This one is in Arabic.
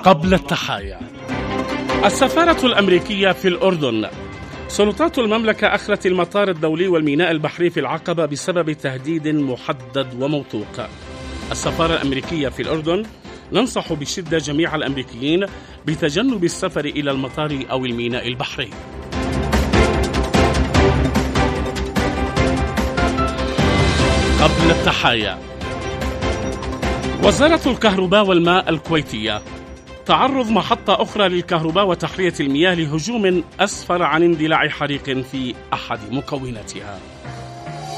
قبل التحايا. السفارة الأمريكية في الأردن. سلطات المملكة أخلت المطار الدولي والميناء البحري في العقبة بسبب تهديد محدد وموثوق. السفارة الأمريكية في الأردن ننصح بشدة جميع الأمريكيين بتجنب السفر إلى المطار أو الميناء البحري. قبل التحايا. وزارة الكهرباء والماء الكويتية: تعرض محطة أخرى للكهرباء وتحلية المياه لهجوم أسفر عن اندلاع حريق في أحد مكوناتها.